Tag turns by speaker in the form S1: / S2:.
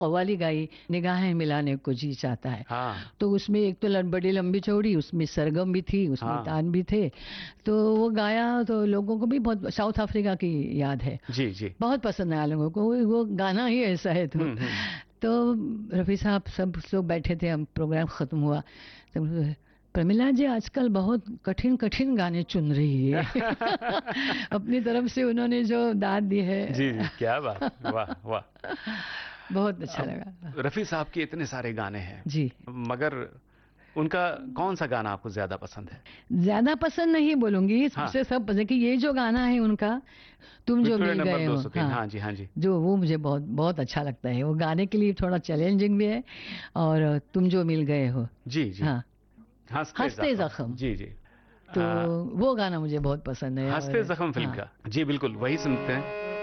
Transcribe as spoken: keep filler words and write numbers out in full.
S1: कव्वाली गाई, निगाहें मिलाने को जी चाहता है।
S2: हाँ
S1: तो उसमें एक तो ल- बड़ी लंबी चौड़ी, उसमें सरगम भी थी, उसमें
S2: हाँ।
S1: तान भी थे। तो वो गाया तो लोगों को भी बहुत, साउथ अफ्रीका की याद है,
S2: जी जी।
S1: बहुत पसंद आया लोगों को, वो वो गाना ही ऐसा है। तो
S2: हम्म हम्म।
S1: तो रफ़ी साहब सब लोग बैठे थे, हम प्रोग्राम ख़त्म हुआ तो प्रमिला जी आजकल बहुत कठिन कठिन गाने चुन रही है। अपनी तरफ से उन्होंने जो दाद दी है।
S2: जी जी, क्या बात, वाह वाह।
S1: बहुत अच्छा
S2: अब
S1: लगा।
S2: रफी साहब के इतने सारे गाने हैं,
S1: जी।
S2: मगर उनका कौन सा गाना आपको ज्यादा पसंद है?
S1: ज्यादा पसंद नहीं बोलूंगी,
S2: हाँ,
S1: सबसे सब पसंद कि ये जो गाना है उनका, तुम जो
S2: विक्टोरिया
S1: मिल
S2: नंबर
S1: गए हो,
S2: दो सौ तीन,
S1: हाँ,
S2: हाँ जी हाँ जी।
S1: जो वो मुझे बहुत बहुत अच्छा लगता है। वो गाने के लिए थोड़ा चैलेंजिंग भी है, और तुम जो मिल गए हो,
S2: जी जी।
S1: हाँ,
S2: हंसते
S1: हंसते
S2: जख्म,
S1: जख्म,
S2: जी जी।
S1: तो
S2: आ,
S1: वो गाना मुझे बहुत पसंद है।
S2: हंसते
S1: और
S2: जख्म फिल्म
S1: हाँ,
S2: का, जी बिल्कुल वही सुनते हैं।